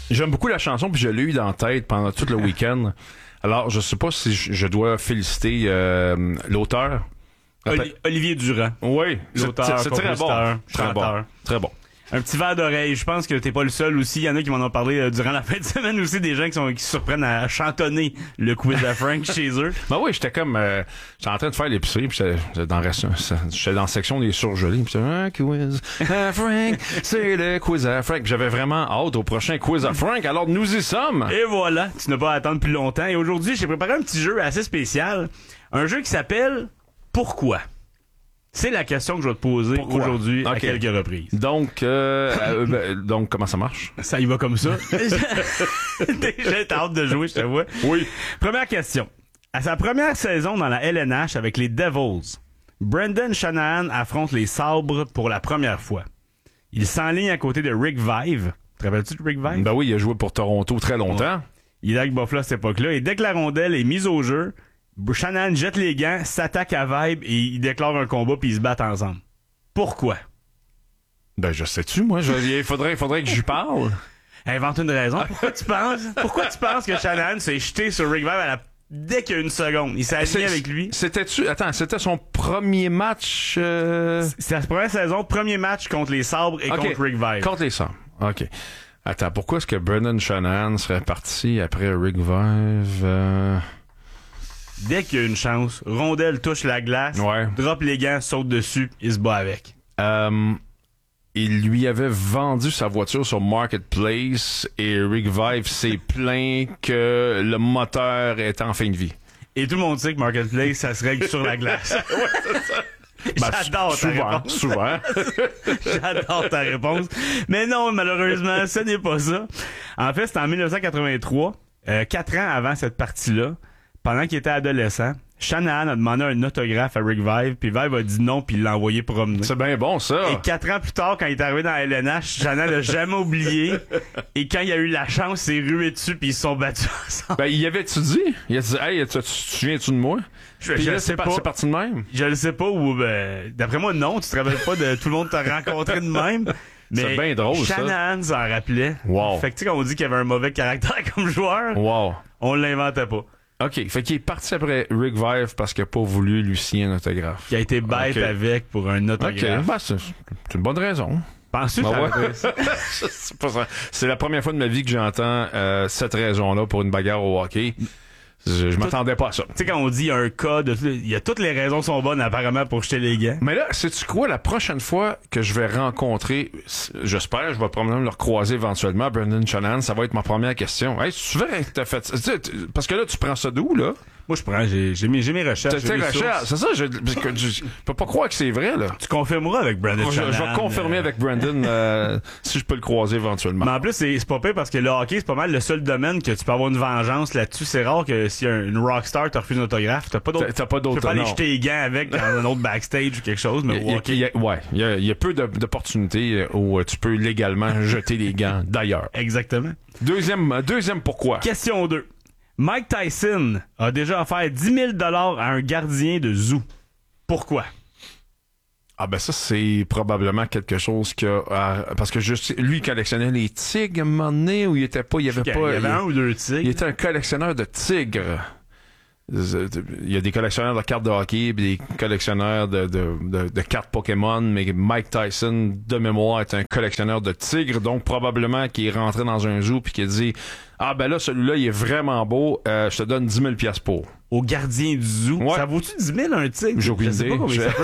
J'aime beaucoup la chanson, puis je l'ai eu dans la tête pendant tout le week-end. Alors, je sais pas si je dois féliciter l'auteur. Olivier Durand. Oui, L'auteur, c'est très bon. Très bon. Très bon. Un petit verre d'oreille. Je pense que t'es pas le seul aussi. Il y en a qui m'en ont parlé durant la fin de semaine aussi, des gens qui se surprennent à chantonner le quiz à Frank chez eux. Ben oui, j'étais comme j'étais en train de faire l'épicerie, puis j'étais dans la section des surgelés, puis j'étais quiz à Frank, c'est le quiz à Frank. J'avais vraiment hâte au prochain quiz à Frank, alors nous y sommes. Et voilà, tu n'as pas à attendre plus longtemps. Et aujourd'hui, j'ai préparé un petit jeu assez spécial, un jeu qui s'appelle Pourquoi? C'est la question que je vais te poser aujourd'hui à quelques reprises. Donc, donc comment ça marche? Ça y va comme ça. Déjà, t'as hâte de jouer, je te vois. Oui. Première question. À sa première saison dans la LNH avec les Devils, Brendan Shanahan affronte les Sabres pour la première fois. Il s'enligne à côté de Rick Vaive. Te rappelles-tu de Rick Vaive? Ben oui, il a joué pour Toronto très longtemps. Ouais. Il est avec Buffalo à cette époque-là. Et dès que la rondelle est mise au jeu, Shanahan jette les gants, s'attaque à Vibe et il déclare un combat puis ils se battent ensemble. Pourquoi? Ben je sais-tu, moi, il faudrait que j'y parle. Invente une raison. Pourquoi tu penses que Shanahan s'est jeté sur Rick Vaive dès qu'il y a une seconde? Il s'est aligné avec lui. C'était son premier match... C'est la première saison, premier match contre les Sabres et contre Rick Vaive. Contre les Sabres, OK. Attends, pourquoi est-ce que Brendan Shanahan serait parti après Rick Vaive? Dès qu'il y a une chance, rondelle touche la glace, drop les gants, saute dessus, il se bat avec. Il lui avait vendu sa voiture sur Marketplace et Rick Vaive s'est plaint que le moteur était en fin de vie. Et tout le monde sait que Marketplace, ça se règle sur la glace. Ouais, c'est ça. Ben, j'adore ta réponse. Souvent. J'adore ta réponse. Mais non, malheureusement, ce n'est pas ça. En fait, c'était en 1983, 4 ans avant cette partie-là. Pendant qu'il était adolescent, Shanahan a demandé un autographe à Rick Vaive, puis Vaive a dit non, puis il l'a envoyé promener. C'est bien bon, ça. Et 4 ans plus tard, quand il est arrivé dans la LNH, Shanahan l'a jamais oublié. Et quand il a eu la chance, il s'est rué dessus, puis ils se sont battus ensemble. Ben, il avait-tu dit? Il a dit, hey, tu souviens-tu de moi? Je le sais pas. C'est parti de même? Je le sais pas, ou d'après moi, non, tu te rappelles pas de tout le monde t'a rencontré de même. Mais c'est bien drôle, Shanahan s'en rappelait. Wow. Fait que tu sais, quand on dit qu'il avait un mauvais caractère comme joueur, on l'inventait pas. OK. Fait qu'il est parti après Rick Vaive parce qu'il a pas voulu lui signer un autographe. Qui a été bête avec pour un autographe. OK. Ben, c'est une bonne raison. Penses-tu que c'est pas ça. C'est la première fois de ma vie que j'entends cette raison-là pour une bagarre au hockey. Je m'attendais pas à ça. Tu sais, quand on dit il y a un cas il y a toutes les raisons sont bonnes apparemment pour jeter les gants. Mais là, sais-tu quoi? La prochaine fois que je vais rencontrer, j'espère, je vais probablement le recroiser éventuellement, Brendan Shanahan, ça va être ma première question. Hey, c'est vrai que t'as fait... Parce que là, tu prends ça d'où, là? Moi, j'ai mes recherches. Tes recherches, c'est ça, je peux pas croire que c'est vrai, là. Tu confirmeras avec Brendan Shanahan. Je vais confirmer avec Brendan si je peux le croiser éventuellement. Mais en plus, c'est pas pire parce que le hockey, c'est pas mal le seul domaine que tu peux avoir une vengeance là-dessus. C'est rare que si une rockstar te refuse un autographe, t'as pas d'autre. Tu peux pas aller jeter les gants avec dans un autre backstage ou quelque chose, mais il y a peu d'opportunités où tu peux légalement jeter les gants d'ailleurs. Exactement. Deuxième pourquoi. Question 2. Mike Tyson a déjà offert 10 000 $ à un gardien de zoo. Pourquoi? Ah ben ça, c'est probablement quelque chose que... parce que lui, il collectionnait les tigres à un moment donné où il était pas... Il y avait un ou deux tigres. Il était un collectionneur de tigres. Il y a des collectionneurs de cartes de hockey et des collectionneurs de cartes Pokémon, mais Mike Tyson, de mémoire, est un collectionneur de tigres, donc probablement qu'il est rentré dans un zoo puis qu'il a dit « Ah ben là, celui-là, il est vraiment beau, je te donne 10 000 $. Pour. » Au gardien du zoo? Ouais. Ça vaut-tu 10 000 un tigre? J'ai aucune idée. Je sais pas combien ça peut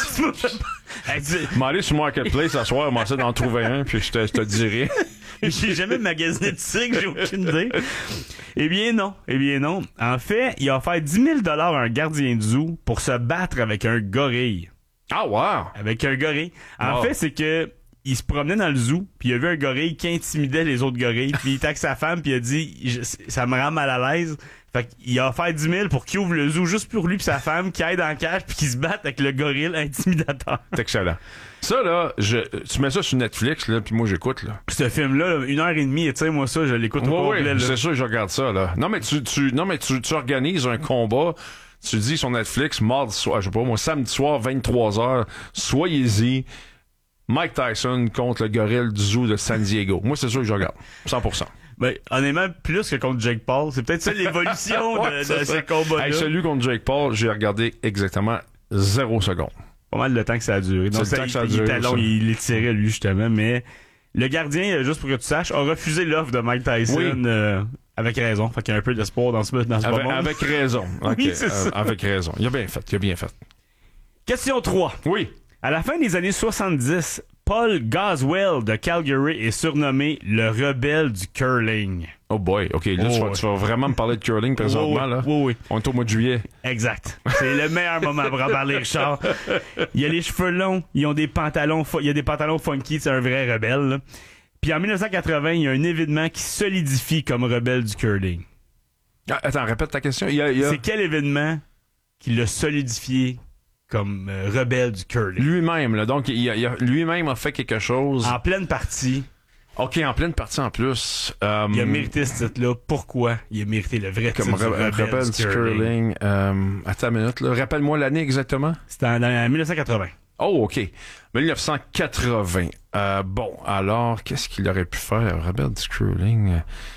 valoir. M'aller sur Marketplace ce soir, m'essayer d'en trouver un, puis je te dirai. J'ai jamais magasiné de tigre, j'ai aucune idée. Eh bien non. En fait, il a offert 10 000 $ à un gardien de zoo pour se battre avec un gorille. Ah wow! Avec un gorille. En fait, c'est que il se promenait dans le zoo, puis il a vu un gorille qui intimidait les autres gorilles, puis il était avec sa femme, puis il a dit ça me rend mal à l'aise. Fait qu'il a offert 10 000 pour qu'il ouvre le zoo juste pour lui pis sa femme, qui aille dans le cage puis qu'il se batte avec le gorille intimidateur. C'est excellent. Ça, là, tu mets ça sur Netflix, là, puis moi, j'écoute, là. Ce film-là, 1h30, tu sais, moi, ça, je l'écoute au complet, là. C'est sûr que je regarde ça, là. Non, mais tu organises un combat, tu dis sur Netflix, mardi soir, je sais pas, moi, samedi soir, 23h, soyez-y. Mike Tyson contre le gorille du zoo de San Diego. Moi, c'est sûr que je regarde. 100%. Ben, honnêtement, plus que contre Jake Paul. C'est peut-être ça l'évolution Ouais, de c'est ces combats-là. Hey, celui contre Jake Paul, j'ai regardé exactement 0 secondes. Pas mal de temps que ça a duré. Donc, C'est le temps que ça a il duré, était long, ça. il étirait lui, justement, mais le gardien, juste pour que tu saches, a refusé l'offre de Mike Tyson Oui. avec raison. Fait qu'il y a un peu d'espoir dans ce moment. Avec raison. Oui, Ok, c'est ça. avec raison. Il a bien fait. Question 3. Oui. À la fin des années 70, Paul Goswell de Calgary est surnommé le rebelle du curling. Oh boy. OK, là, tu vas vraiment me parler de curling présentement, là. Oui. On est au mois de juillet. Exact. C'est le meilleur moment pour en parler, Richard. Il a les cheveux longs, il y a des pantalons funky, c'est un vrai rebelle. Là. Puis en 1980, il y a un événement qui solidifie comme rebelle du curling. Ah, attends, répète ta question. C'est quel événement qui l'a solidifié comme rebelle du curling? Lui-même, là. Donc, lui-même a fait quelque chose. En pleine partie. OK, en pleine partie en plus. Il a mérité ce titre-là. Pourquoi il a mérité le vrai titre comme du rebelle du curling. Attends une minute, là. Rappelle-moi l'année exactement. C'était en 1980. Oh, OK. 1980. Bon, alors, qu'est-ce qu'il aurait pu faire, rebelle du curling?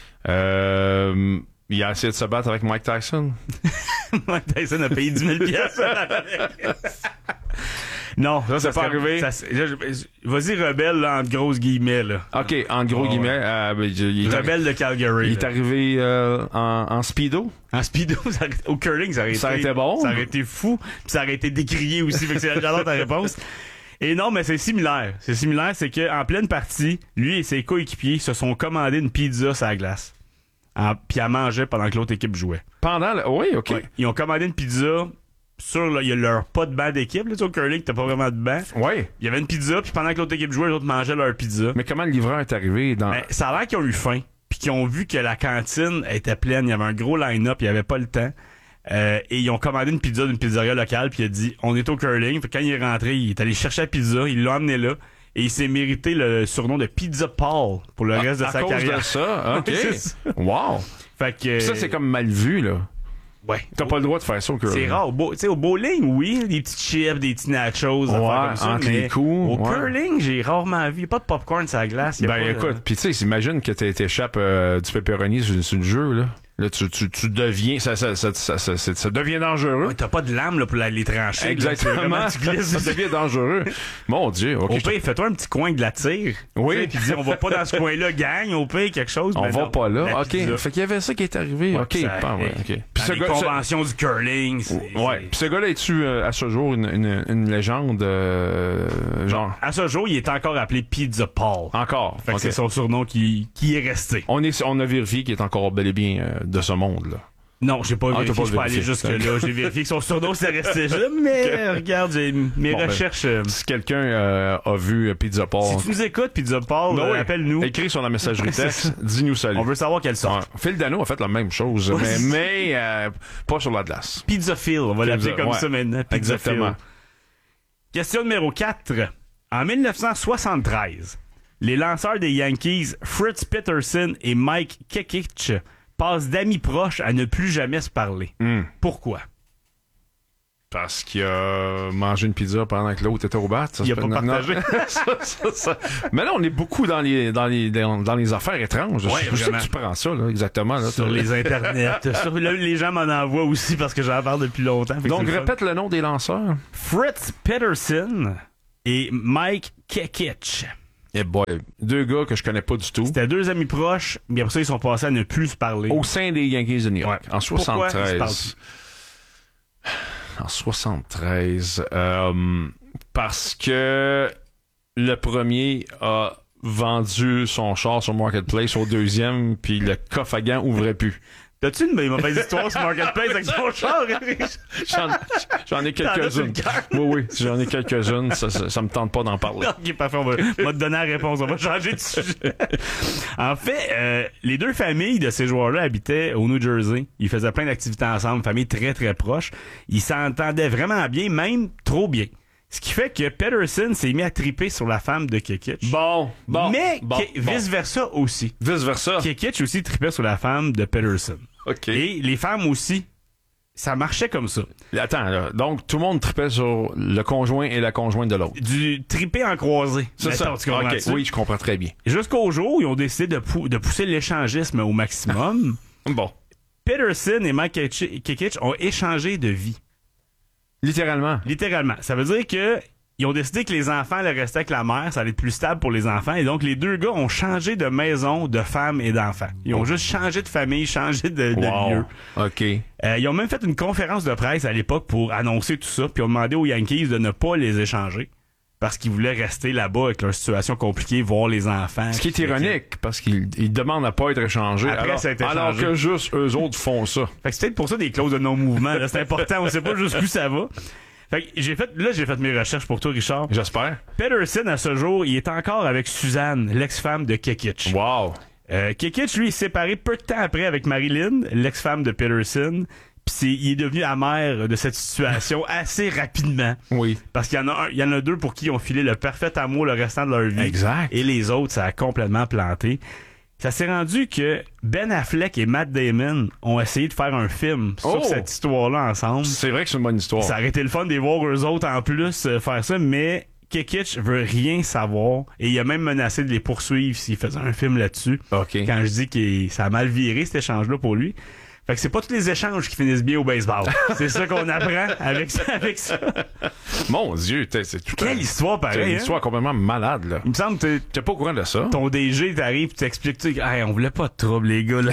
Il a essayé de se battre avec Mike Tyson. Mike Tyson a payé 10 000 $. Non, ça pas arrivé. Vas-y, rebelle, là, entre grosses guillemets. Là. OK, en gros guillemets. Rebelle de Calgary. Il est arrivé en speedo. En speedo, au curling, ça aurait été bon. Ça aurait été fou. Puis ça aurait été décrié aussi. Fait que j'adore ta réponse. Et non, mais c'est similaire. C'est qu'en pleine partie, lui et ses coéquipiers se sont commandés une pizza sur la glace. Puis à manger pendant que l'autre équipe jouait. Oui, OK. Ouais. Ils ont commandé une pizza sur il y a leur pas de banc d'équipe. Là, au curling, t'as pas vraiment de banc. Oui. Il y avait une pizza, puis pendant que l'autre équipe jouait, les autres mangeaient leur pizza. Mais comment le livreur est arrivé dans... Ça a l'air qu'ils ont eu faim, puis qu'ils ont vu que la cantine était pleine, il y avait un gros line-up, il y avait pas le temps. Et ils ont commandé une pizza d'une pizzeria locale, puis il a dit, on est au curling. Puis quand il est rentré, il est allé chercher la pizza, il l'a emmené là. Et il s'est mérité le surnom de Pizza Paul pour le reste de sa carrière. À cause de ça? OK. C'est ça. Wow. Fait que, ça, c'est comme mal vu, là. Ouais. T'as pas le droit de faire ça au curling. C'est rare. Au bowling, oui, des petits chips, des petits nachos, des affaires comme ça. Entre Mais les coups. au curling, j'ai rarement vu. Il n'y a pas de popcorn sur la glace. Écoute, pis tu sais, imagine que t'échappes du pepperoni sur le jeu, là. Là, tu deviens, ça devient dangereux. Ouais, t'as pas de lame là, pour les trancher. Exactement. Là, tu glisses. Ça devient dangereux. Mon Dieu. OK. Au pire, fais-toi un petit coin de la tire. Oui. Puis dis, on va pas dans ce coin-là, gang. Au pire, quelque chose. On va pas là. La OK. pizza. Fait qu'il y avait ça qui est arrivé. Ouais, OK. OK. Puis les conventions du curling. Ouais. Puis ce gars-là, es-tu à ce jour une légende genre? À ce jour, il est encore appelé Pizza Paul. Encore. Fait que c'est son surnom qui est resté. On a vérifié qu'il est encore bel et bien de ce monde, là. Non, j'ai pas vérifié, je suis pas allé jusque-là. J'ai vérifié que son surnom s'est resté là, mais regarde, mes recherches... si quelqu'un a vu Pizza Paul... Si tu nous écoutes, Pizza Paul, appelle-nous. Écris sur la messagerie texte, dis-nous salut. On veut savoir quelle sorte. Ouais. Phil Dano a fait la même chose, mais pas sur la glace. Pizza Phil, on va l'appeler comme ça maintenant. Pizza Exactement. Phil. Question numéro 4. En 1973, les lanceurs des Yankees, Fritz Peterson et Mike Kekich, passent d'amis proches à ne plus jamais se parler. Pourquoi? Parce qu'il a mangé une pizza pendant que l'autre était au bat. Il a pas partagé. Mais là, on est beaucoup dans les affaires étranges. Ouais, je sais que tu prends ça, là, exactement. Là, sur les internets. Les gens m'en envoient aussi parce que j'en parle depuis longtemps. Donc, répète le nom des lanceurs. Fritz Peterson et Mike Kekich. Eh boy, deux gars que je connais pas du tout. C'était deux amis proches, mais après ça, ils sont passés à ne plus se parler. Au sein des Yankees de New York. Ouais. En 73. En 73. Parce que le premier a vendu son char sur Marketplace au deuxième, puis le coffre à gants ouvrait plus. T'as-tu une mauvaise histoire sur Marketplace avec son char? J'en ai quelques-unes. Oui, j'en ai quelques-unes. Ça me tente pas d'en parler. Ok, parfait. On va te donner la réponse. On va changer de sujet. En fait, les deux familles de ces joueurs-là habitaient au New Jersey. Ils faisaient plein d'activités ensemble, famille très, très proche. Ils s'entendaient vraiment bien, même trop bien. Ce qui fait que Peterson s'est mis à triper sur la femme de Kekich. Mais vice-versa aussi. Vice-versa. Kekich aussi tripait sur la femme de Peterson. OK. Et les femmes aussi ça marchait comme ça. Attends, là. Donc, tout le monde tripait sur le conjoint et la conjointe de l'autre. Du triper en croisé. C'est ça. Tu comprends ça? Oui, je comprends très bien. Jusqu'au jour où ils ont décidé de pousser l'échangisme au maximum. Bon. Peterson et Mike Kekich ont échangé de vie. Littéralement. Littéralement. Ça veut dire que ils ont décidé que les enfants allaient rester avec la mère, ça allait être plus stable pour les enfants. Et donc, les deux gars ont changé de maison, de femme et d'enfants. Ils ont juste changé de famille, changé de lieu. OK. Ils ont même fait une conférence de presse à l'époque pour annoncer tout ça, puis ont demandé aux Yankees de ne pas les échanger. Parce qu'ils voulaient rester là-bas avec leur situation compliquée, voir les enfants. Ce qui est ironique, parce qu'ils demandent à pas être échangés. Après, ça a été alors changé. que juste eux autres font ça. Fait que c'est peut-être pour ça des clauses de non-mouvement. Là. C'est important, on sait pas jusqu'où ça va. Fait que j'ai fait mes recherches pour toi, Richard. J'espère. Peterson, à ce jour, il est encore avec Suzanne, l'ex-femme de Kekich. Wow. Kekich, lui, est séparé peu de temps après avec Marilyn, l'ex-femme de Peterson. Puis il est devenu amer de cette situation assez rapidement. Oui. Parce qu'il y en a deux pour qui ils ont filé le parfait amour le restant de leur vie. Exact. Et les autres, ça a complètement planté. Ça s'est rendu que Ben Affleck et Matt Damon ont essayé de faire un film sur cette histoire-là ensemble. C'est vrai que c'est une bonne histoire. Ça aurait été le fun de voir eux autres en plus faire ça, mais Kekich veut rien savoir et il a même menacé de les poursuivre s'il faisait un film là-dessus. OK. Quand je dis que ça a mal viré cet échange-là pour lui. Fait que c'est pas tous les échanges qui finissent bien au baseball. C'est ça qu'on apprend avec ça. Mon Dieu, c'est tout. Quelle histoire pareille, C'est une histoire complètement malade, là. Il me semble que t'es pas au courant de ça. Ton DG t'arrive et t'explique, tu sais, hey, on voulait pas de trouble, les gars, là.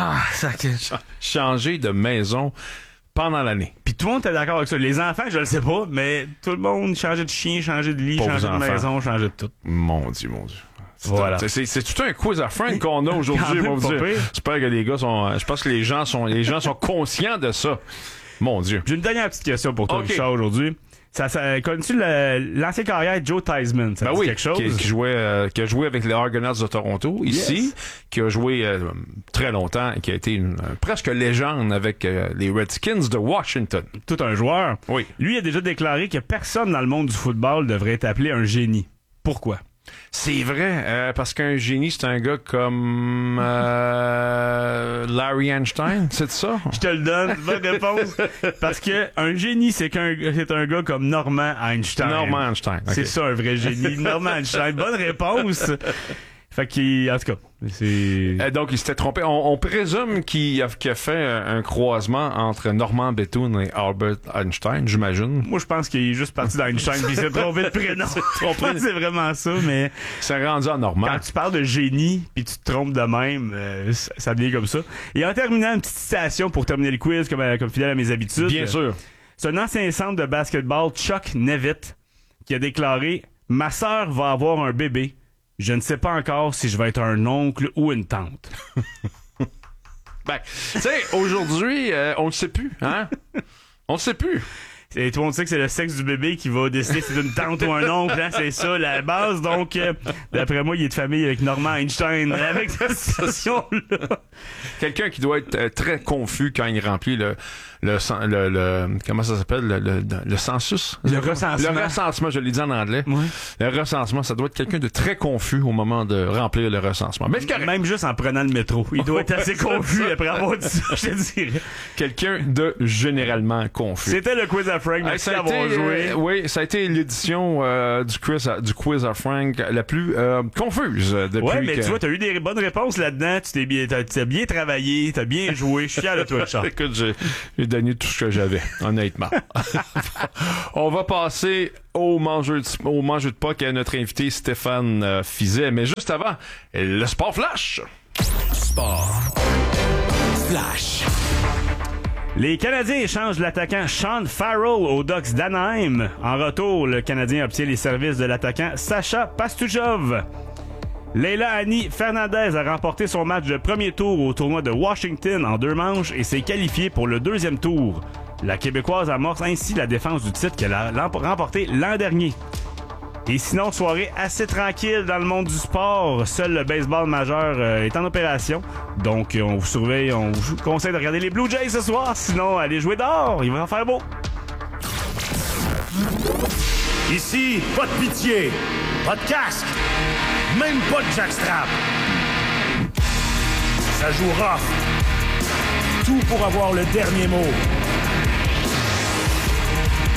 Changer de maison pendant l'année. Puis tout le monde était d'accord avec ça. Les enfants, je le sais pas, mais tout le monde changeait de chien, changeait de lit, changeait de maison, changeait de tout. Mon Dieu. Voilà. C'est tout un quiz à Frank qu'on a aujourd'hui, mon Dieu. J'espère que les gars sont. Je pense que les gens sont conscients de ça. Mon Dieu. J'ai une dernière petite question pour toi, Richard, aujourd'hui. Connais-tu l'ancien carrière Joe Theismann? Ça dit quelque chose? Qui a joué avec les Argonauts de Toronto, ici, qui a joué très longtemps et qui a été presque légende avec les Redskins de Washington. Tout un joueur. Oui. Lui a déjà déclaré que personne dans le monde du football devrait être appelé un génie. Pourquoi? C'est vrai, parce qu'un génie, c'est un gars comme Larry Einstein, c'est ça? Je te le donne, bonne réponse. Parce que un génie, c'est un gars comme Norman Einstein. Norman Einstein. Okay. C'est ça, un vrai génie. Norman Einstein. Bonne réponse. Fait qu'il, en tout cas, c'est... Donc, il s'était trompé. On présume qu'il a fait un croisement entre Norman Bethune et Albert Einstein, j'imagine. Moi, je pense qu'il est juste parti d'Einstein puis il s'est trompé de prénom. Je pense que c'est vraiment ça, mais... C'est rendu à Norman. Quand tu parles de génie puis tu te trompes de même, ça devient comme ça. Et en terminant, une petite citation pour terminer le quiz, comme fidèle à mes habitudes. Bien sûr. C'est un ancien centre de basketball, Chuck Nevitt, qui a déclaré « Ma sœur va avoir un bébé. Je ne sais pas encore si je vais être un oncle ou une tante. » Ben, tu sais, aujourd'hui, on le sait plus, hein? On le sait plus. Et tout le monde sait que c'est le sexe du bébé qui va décider si c'est une tante ou un oncle, hein? C'est ça, la base. Donc, d'après moi, il est de famille avec Norman Einstein, avec cette situation-là. Quelqu'un qui doit être très confus quand il remplit le comment ça s'appelle? Le census? Le recensement. Le recensement, je l'ai dit en anglais. Oui. Le recensement, ça doit être quelqu'un de très confus au moment de remplir le recensement. Mais même juste en prenant le métro. Il doit être assez confus après avoir dit ça, je te dirais. Quelqu'un de généralement confus. C'était le quiz à Frank. Merci d'avoir joué. Oui, ça a été l'édition du quiz à Frank la plus confuse depuis. Ouais, mais tu vois, t'as eu des bonnes réponses là-dedans. T'as bien travaillé, t'as bien joué. Je suis fier de toi, Richard. Écoute, j'ai donné tout ce que j'avais, honnêtement. On va passer au mangeur de puck à notre invité Stéphane Fiset. Mais juste avant, le Sport Flash. Sport Flash. Les Canadiens échangent l'attaquant Sean Farrell aux Ducks d'Anaheim. En retour, le Canadien obtient les services de l'attaquant Sacha Pastujov. Leila Annie Fernandez a remporté son match de premier tour au tournoi de Washington en 2 manches et s'est qualifiée pour le 2e tour. La Québécoise amorce ainsi la défense du titre qu'elle a remporté l'an dernier. Et sinon, soirée assez tranquille dans le monde du sport. Seul le baseball majeur est en opération. Donc, on vous surveille, on vous conseille de regarder les Blue Jays ce soir. Sinon, allez jouer dehors, il va en faire beau. Ici, pas de pitié, pas de casque, même pas de jackstrap. Ça joue rough. Tout pour avoir le dernier mot.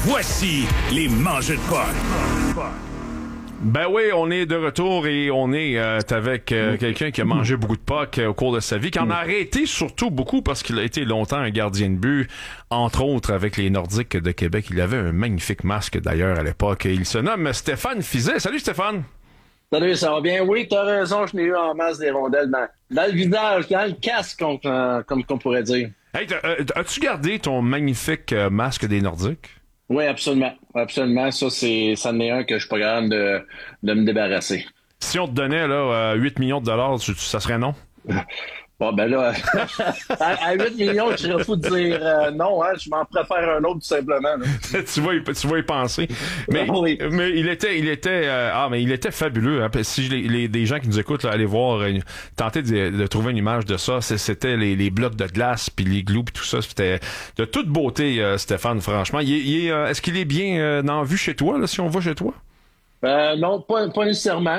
Voici les mangeux de potes. Ben oui, on est de retour et on est avec quelqu'un qui a mangé beaucoup de pucks au cours de sa vie, qui en a arrêté surtout beaucoup parce qu'il a été longtemps un gardien de but, entre autres avec les Nordiques de Québec. Il avait un magnifique masque d'ailleurs à l'époque. Il se nomme Stéphane Fiset. Salut Stéphane! Salut, ça va bien? Oui, t'as raison, je n'ai eu en masse des rondelles dans le visage, dans le casque, comme qu'on pourrait dire. Hey, as-tu gardé ton magnifique masque des Nordiques? Oui, absolument. Absolument. Ça n'est un que je suis pas capable de me débarrasser. Si on te donnait là 8 millions de dollars, ça serait non? Bon, ben là, à 8 millions, je serais fou de dire non, hein, je m'en préfère un autre tout simplement. tu vas y penser. Mais, oui. mais il était fabuleux. Hein. Si des gens qui nous écoutent, là, allez voir, tenter de trouver une image de ça. C'était les blocs de glace, puis les glous, puis tout ça. C'était de toute beauté, Stéphane, franchement. Est-ce qu'il est bien en vue chez toi, là, si on va chez toi? Non, pas nécessairement.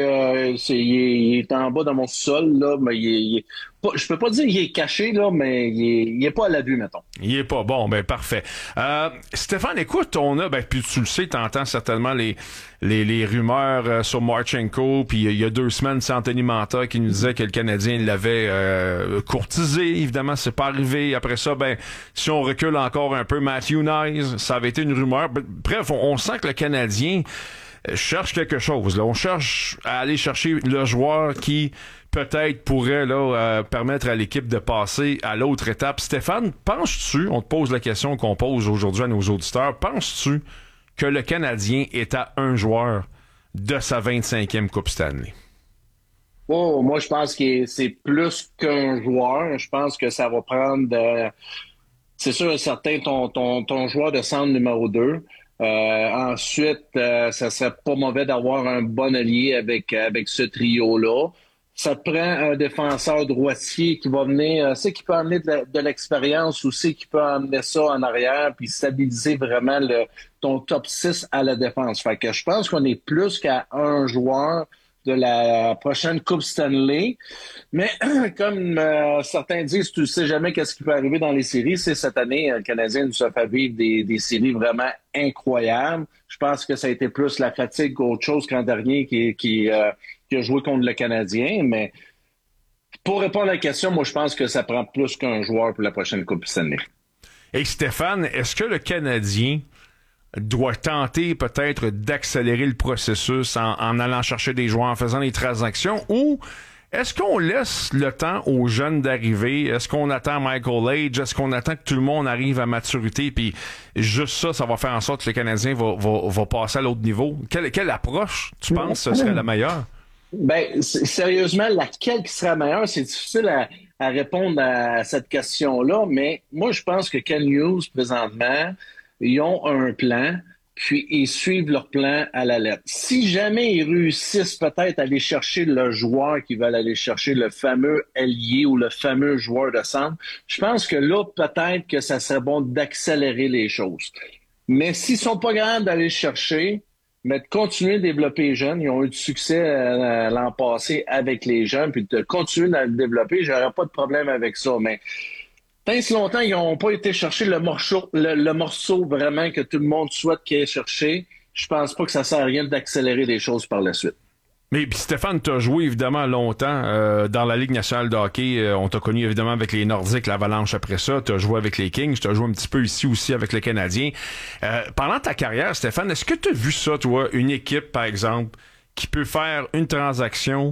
Il est en bas dans mon sol là, mais je peux pas dire qu'il est caché là, mais il est pas à la vue, mettons. Il est pas bon, ben parfait. Stéphane, écoute, puis tu le sais, t'entends certainement les rumeurs sur Marchenko, puis il y a 2 semaines, c'est Anthony Manta qui nous disait que le Canadien l'avait courtisé. Évidemment, c'est pas arrivé. Après ça, si on recule encore un peu, Matthew Knies, ça avait été une rumeur. Bref, on sent que le Canadien cherche quelque chose. Là. On cherche à aller chercher le joueur qui peut-être pourrait permettre à l'équipe de passer à l'autre étape. Stéphane, penses-tu, on te pose la question qu'on pose aujourd'hui à nos auditeurs, penses-tu que le Canadien est à un joueur de sa 25e Coupe Stanley? Oh, moi je pense que c'est plus qu'un joueur. Je pense que ça va prendre c'est sûr et certain ton joueur de centre numéro 2. Ensuite, ça serait pas mauvais d'avoir un bon allié avec ce trio-là. Ça prend un défenseur droitier qui va venir, qui peut amener de l'expérience aussi, qui peut amener ça en arrière puis stabiliser vraiment ton top 6 à la défense. Fait que je pense qu'on est plus qu'à un joueur de la prochaine Coupe Stanley. Mais comme certains disent, tu sais jamais qu'est-ce qui peut arriver dans les séries. C'est cette année, le Canadien nous a fait vivre des séries vraiment incroyables. Je pense que ça a été plus la fatigue qu'autre chose qu'an dernier qui a joué contre le Canadien. Mais pour répondre à la question, moi, je pense que ça prend plus qu'un joueur pour la prochaine Coupe Stanley. Et Stéphane, est-ce que le Canadien doit tenter peut-être d'accélérer le processus en allant chercher des joueurs, en faisant des transactions, ou est-ce qu'on laisse le temps aux jeunes d'arriver? Est-ce qu'on attend Michael Age? Est-ce qu'on attend que tout le monde arrive à maturité? Puis juste ça va faire en sorte que le Canadien va passer à l'autre niveau. Quelle approche, tu penses, ce serait la meilleure? Sérieusement, laquelle qui serait la meilleure? C'est difficile à répondre à cette question-là, mais moi, je pense que Ken Hughes, présentement, ils ont un plan, puis ils suivent leur plan à la lettre. Si jamais ils réussissent peut-être à aller chercher le joueur qu'ils veulent aller chercher, le fameux ailier ou le fameux joueur de centre, je pense que là, peut-être que ça serait bon d'accélérer les choses. Mais s'ils sont pas capables d'aller chercher, mais de continuer de développer les jeunes, ils ont eu du succès l'an passé avec les jeunes, puis de continuer à le développer, j'aurais pas de problème avec ça. Mais tant si longtemps, ils n'ont pas été chercher le morceau vraiment que tout le monde souhaite qu'ils aient cherché, je pense pas que ça sert à rien d'accélérer des choses par la suite. Mais puis Stéphane, tu as joué évidemment longtemps dans la Ligue nationale de hockey. On t'a connu évidemment avec les Nordiques, l'Avalanche après ça. Tu as joué avec les Kings, tu as joué un petit peu ici aussi avec le Canadien. Pendant ta carrière, Stéphane, est-ce que tu as vu ça, toi, une équipe, par exemple, qui peut faire une transaction